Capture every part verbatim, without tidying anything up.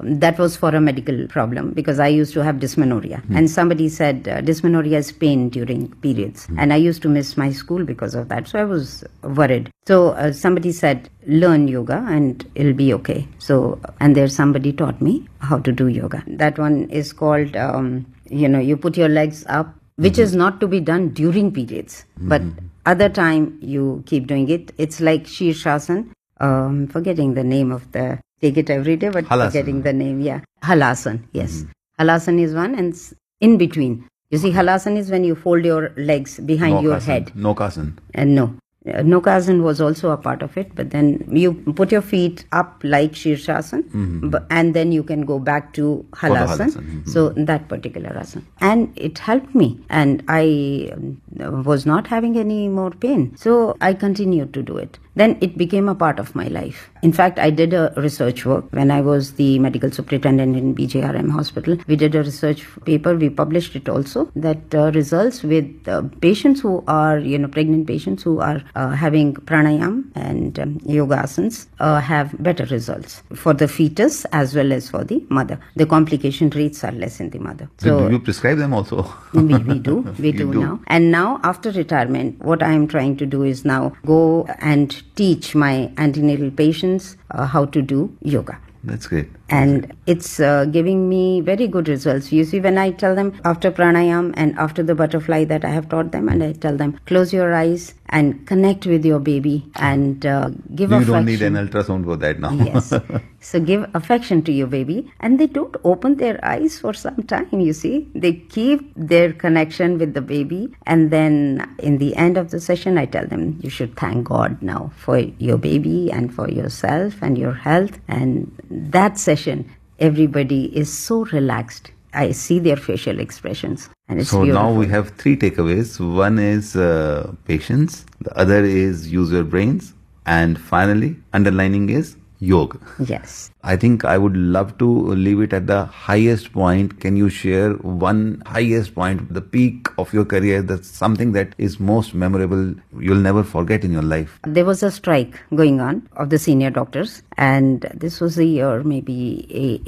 that was for a medical problem because I used to have dysmenorrhea. Mm. And somebody said uh, dysmenorrhea is pain during periods. Mm. And I used to miss my school because of that. So I was worried. So uh, somebody said, learn yoga and it'll be okay. So, and there somebody taught me how to do yoga. That one is called, um, you know, you put your legs up, which mm-hmm. is not to be done during periods. Mm-hmm. But other time you keep doing it. It's like Shirshasana. Um, forgetting the name of the, take it every day, but Halasana. Forgetting the name, yeah. Halasana, yes. Mm-hmm. Halasana is one and in between. You see, Halasana is when you fold your legs behind Nokasana. your head. Nokasana. And no. Uh, Nokasana was also a part of it, but then you put your feet up like Shirshasana, mm-hmm. b- and then you can go back to Halasana. Mm-hmm. So that particular asana. And it helped me, and I um, was not having any more pain. So I continued to do it. Then it became a part of my life. In fact, I did a research work when I was the medical superintendent in B J R M hospital. We did a research paper. We published it also that uh, results with uh, patients who are, you know, pregnant patients who are uh, having pranayam and um, yoga asanas uh, have better results for the fetus as well as for the mother. The complication rates are less in the mother. So do you prescribe them also? we, we do. We do, do now. And now after retirement, what I am trying to do is now go and teach my antenatal patients uh, how to do yoga. That's great. And That's great. it's uh, giving me very good results. You see, when I tell them after pranayam and after the butterfly that I have taught them, and I tell them, close your eyes and connect with your baby and uh, give you affection. You don't need an ultrasound for that now. Yes. So give affection to your baby, and they don't open their eyes for some time, you see. They keep their connection with the baby, and then in the end of the session, I tell them, you should thank God now for your baby and for yourself and your health. And that session, everybody is so relaxed. I see their facial expressions. And it's so beautiful. Now we have three takeaways. One is uh, patience, the other is use your brains, and finally, underlining is yoga. Yes. I think I would love to leave it at the highest point. Can you share one highest point, the peak of your career, that's something that is most memorable, you'll never forget in your life? There was a strike going on of the senior doctors, and this was the year maybe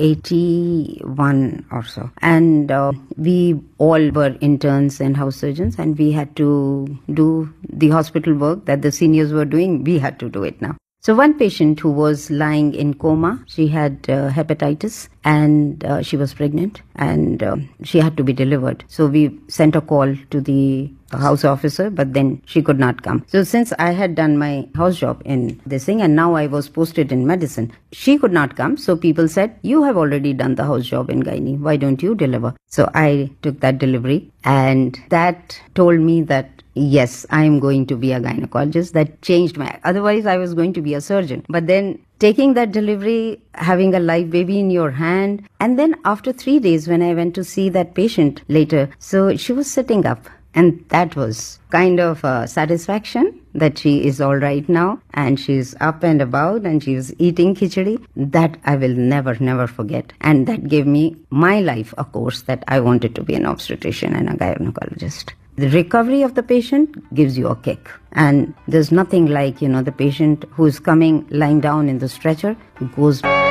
eighty-one or so. And uh, we all were interns and house surgeons, and we had to do the hospital work that the seniors were doing. We had to do it now. So one patient who was lying in coma, she had uh, hepatitis and uh, she was pregnant and uh, she had to be delivered. So we sent a call to the house officer, but then she could not come. So since I had done my house job in this thing and now I was posted in medicine, she could not come. So people said, you have already done the house job in gynae. Why don't you deliver? So I took that delivery, and that told me that yes, I am going to be a gynecologist. That changed my, otherwise I was going to be a surgeon. But then taking that delivery, having a live baby in your hand, and then after three days when I went to see that patient later, so she was sitting up, and that was kind of a satisfaction that she is all right now and she's up and about and she was eating khichdi. That I will never, never forget. And that gave me my life a course that I wanted to be an obstetrician and a gynecologist. The recovery of the patient gives you a kick. And there's nothing like, you know, the patient who's coming lying down in the stretcher, who goes